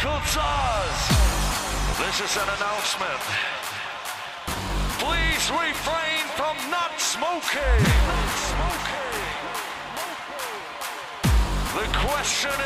Michael Zaz. This is an announcement. Please refrain from not smoking. The question